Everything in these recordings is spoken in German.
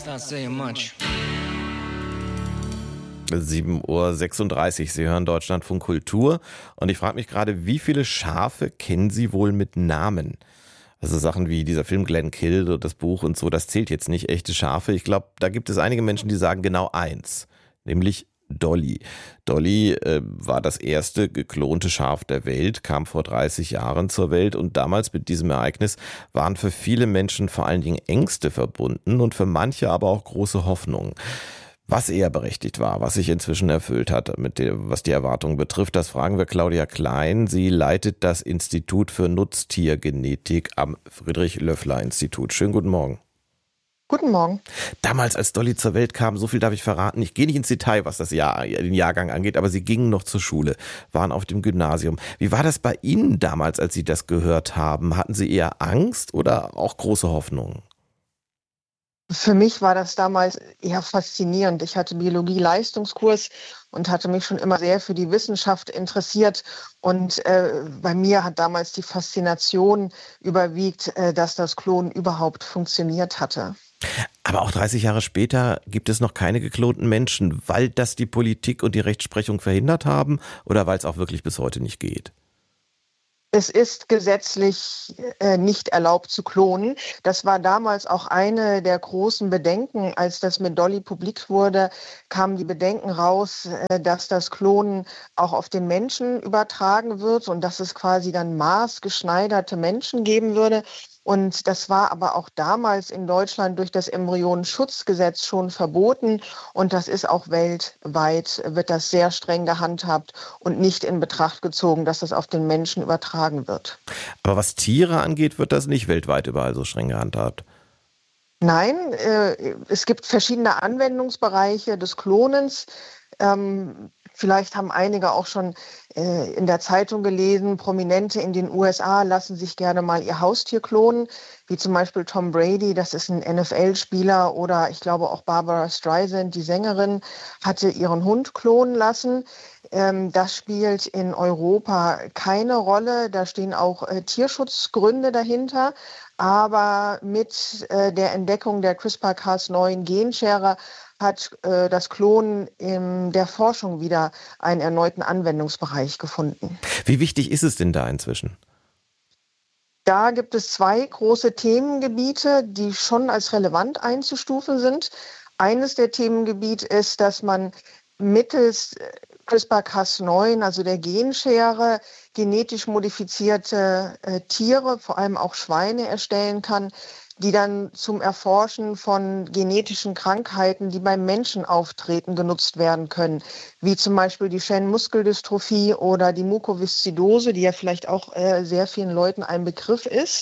Not saying much. 7:36 Uhr. Sie hören Deutschlandfunk Kultur. Und ich frage mich gerade, wie viele Schafe kennen Sie wohl mit Namen? Also Sachen wie dieser Film Glenn Kill oder das Buch und so, das zählt jetzt nicht, echte Schafe. Ich glaube, da gibt es einige Menschen, die sagen genau eins, nämlich Dolly. Dolly war das erste geklonte Schaf der Welt, kam vor 30 Jahren zur Welt und damals mit diesem Ereignis waren für viele Menschen vor allen Dingen Ängste verbunden und für manche aber auch große Hoffnungen. Was eher berechtigt war, was sich inzwischen erfüllt hat, was die Erwartungen betrifft, das fragen wir Claudia Klein. Sie leitet das Institut für Nutztiergenetik am Friedrich-Löffler-Institut. Schönen guten Morgen. Guten Morgen. Damals, als Dolly zur Welt kam, so viel darf ich verraten, ich gehe nicht ins Detail, was den Jahrgang angeht, aber Sie gingen noch zur Schule, waren auf dem Gymnasium. Wie war das bei Ihnen damals, als Sie das gehört haben? Hatten Sie eher Angst oder auch große Hoffnungen? Für mich war das damals eher faszinierend. Ich hatte Biologie-Leistungskurs und hatte mich schon immer sehr für die Wissenschaft interessiert. Und bei mir hat damals die Faszination überwiegt, dass das Klonen überhaupt funktioniert hatte. Aber auch 30 Jahre später gibt es noch keine geklonten Menschen, weil das die Politik und die Rechtsprechung verhindert haben oder weil es auch wirklich bis heute nicht geht? Es ist gesetzlich nicht erlaubt zu klonen. Das war damals auch eine der großen Bedenken. Als das mit Dolly publik wurde, kamen die Bedenken raus, dass das Klonen auch auf den Menschen übertragen wird und dass es quasi dann maßgeschneiderte Menschen geben würde. Und das war aber auch damals in Deutschland durch das Embryonenschutzgesetz schon verboten. Und das ist auch weltweit, wird das sehr streng gehandhabt und nicht in Betracht gezogen, dass das auf den Menschen übertragen wird. Aber was Tiere angeht, wird das nicht weltweit überall so streng gehandhabt. Nein, es gibt verschiedene Anwendungsbereiche des Klonens. Vielleicht haben einige auch schon in der Zeitung gelesen, Prominente in den USA lassen sich gerne mal ihr Haustier klonen, wie zum Beispiel Tom Brady, das ist ein NFL-Spieler, oder ich glaube auch Barbara Streisand, die Sängerin, hatte ihren Hund klonen lassen. Das spielt in Europa keine Rolle, da stehen auch Tierschutzgründe dahinter. Aber mit der Entdeckung der CRISPR-Cas9 Genschere hat das Klonen in der Forschung wieder einen erneuten Anwendungsbereich gefunden. Wie wichtig ist es denn da inzwischen? Da gibt es zwei große Themengebiete, die schon als relevant einzustufen sind. Eines der Themengebiete ist, dass man mittels CRISPR-Cas9, also der Genschere, genetisch modifizierte Tiere, vor allem auch Schweine, erstellen kann, die dann zum Erforschen von genetischen Krankheiten, die beim Menschen auftreten, genutzt werden können, wie zum Beispiel die Duchenne-Muskeldystrophie oder die Mukoviszidose, die ja vielleicht auch sehr vielen Leuten ein Begriff ist.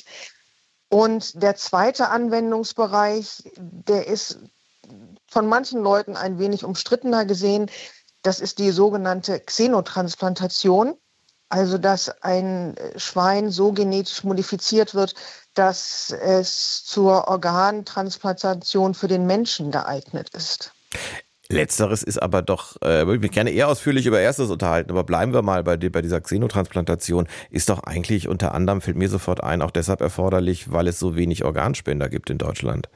Und der zweite Anwendungsbereich, der ist von manchen Leuten ein wenig umstrittener gesehen, das ist die sogenannte Xenotransplantation. Also, dass ein Schwein so genetisch modifiziert wird, dass es zur Organtransplantation für den Menschen geeignet ist. Letzteres ist aber doch, würde ich mich gerne eher ausführlich über Erstes unterhalten, aber bleiben wir mal bei dieser Xenotransplantation. Ist doch eigentlich unter anderem, fällt mir sofort ein, auch deshalb erforderlich, weil es so wenig Organspender gibt in Deutschland.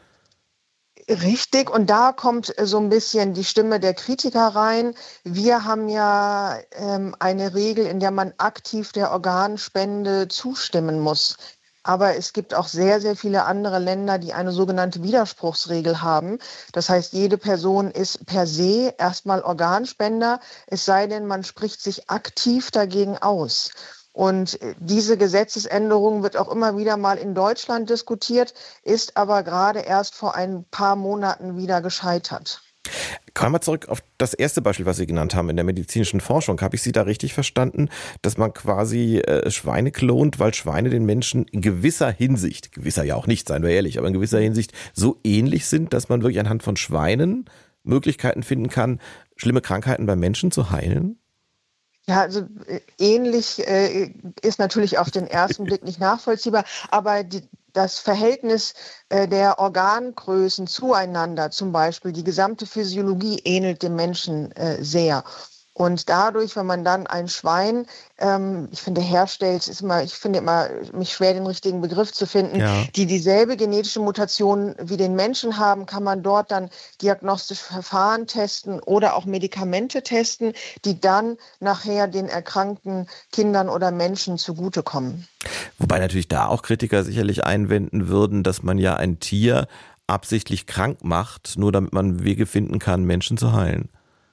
Richtig, und da kommt so ein bisschen die Stimme der Kritiker rein. Wir haben ja eine Regel, in der man aktiv der Organspende zustimmen muss. Aber es gibt auch sehr, sehr viele andere Länder, die eine sogenannte Widerspruchsregel haben. Das heißt, jede Person ist per se erstmal Organspender, es sei denn, man spricht sich aktiv dagegen aus. Und diese Gesetzesänderung wird auch immer wieder mal in Deutschland diskutiert, ist aber gerade erst vor ein paar Monaten wieder gescheitert. Kommen wir zurück auf das erste Beispiel, was Sie genannt haben in der medizinischen Forschung. Habe ich Sie da richtig verstanden, dass man quasi Schweine klont, weil Schweine den Menschen in gewisser Hinsicht, gewisser ja auch nicht, seien wir ehrlich, aber in gewisser Hinsicht so ähnlich sind, dass man wirklich anhand von Schweinen Möglichkeiten finden kann, schlimme Krankheiten bei Menschen zu heilen? Ja, also ähnlich ist natürlich auf den ersten Blick nicht nachvollziehbar, aber das Verhältnis der Organgrößen zueinander, zum Beispiel die gesamte Physiologie, ähnelt dem Menschen sehr. Und dadurch, wenn man dann ein Schwein, ich finde, herstellt, ich finde immer mich schwer, den richtigen Begriff zu finden, Ja. die dieselbe genetische Mutation wie den Menschen haben, kann man dort dann diagnostische Verfahren testen oder auch Medikamente testen, die dann nachher den erkrankten Kindern oder Menschen zugutekommen. Wobei natürlich da auch Kritiker sicherlich einwenden würden, dass man ja ein Tier absichtlich krank macht, nur damit man Wege finden kann, Menschen zu heilen.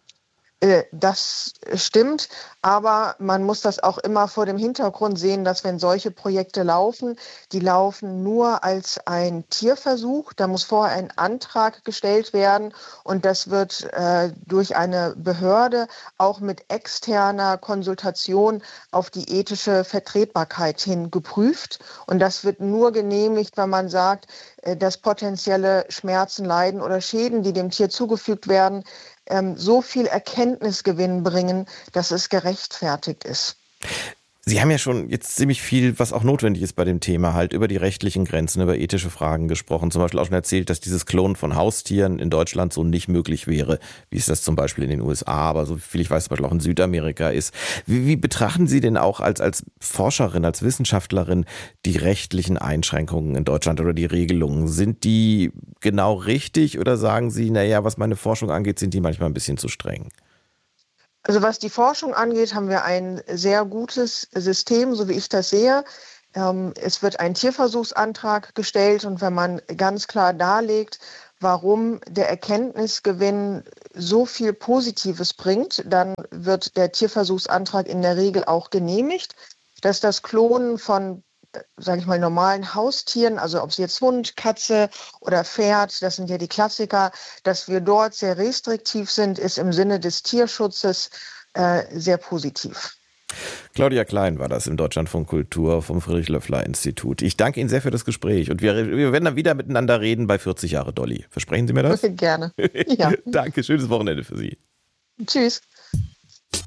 Das stimmt, aber man muss das auch immer vor dem Hintergrund sehen, dass wenn solche Projekte laufen, die laufen nur als ein Tierversuch. Da muss vorher ein Antrag gestellt werden und das wird durch eine Behörde auch mit externer Konsultation auf die ethische Vertretbarkeit hin geprüft. Und das wird nur genehmigt, wenn man sagt, dass potenzielle Schmerzen, Leiden oder Schäden, die dem Tier zugefügt werden, so viel Erkenntnisgewinn bringen, dass es gerechtfertigt ist. Sie haben ja schon jetzt ziemlich viel, was auch notwendig ist bei dem Thema, halt über die rechtlichen Grenzen, über ethische Fragen gesprochen. Zum Beispiel auch schon erzählt, dass dieses Klonen von Haustieren in Deutschland so nicht möglich wäre, wie es das zum Beispiel in den USA, aber so viel ich weiß, zum Beispiel auch in Südamerika ist. Wie betrachten Sie denn auch als Forscherin, als Wissenschaftlerin die rechtlichen Einschränkungen in Deutschland oder die Regelungen? Sind die genau richtig oder sagen Sie, naja, was meine Forschung angeht, sind die manchmal ein bisschen zu streng? Also was die Forschung angeht, haben wir ein sehr gutes System, so wie ich das sehe. Es wird ein Tierversuchsantrag gestellt und wenn man ganz klar darlegt, warum der Erkenntnisgewinn so viel Positives bringt, dann wird der Tierversuchsantrag in der Regel auch genehmigt. Dass das Klonen von, sage ich mal, normalen Haustieren, also ob es jetzt Hund, Katze oder Pferd, das sind ja die Klassiker, dass wir dort sehr restriktiv sind, ist im Sinne des Tierschutzes sehr positiv. Claudia Klein war das im Deutschlandfunk Kultur vom Friedrich-Loeffler-Institut. Ich danke Ihnen sehr für das Gespräch und wir werden dann wieder miteinander reden bei 40 Jahre Dolly. Versprechen Sie mir das? Gerne. Ja. Danke, schönes Wochenende für Sie. Tschüss.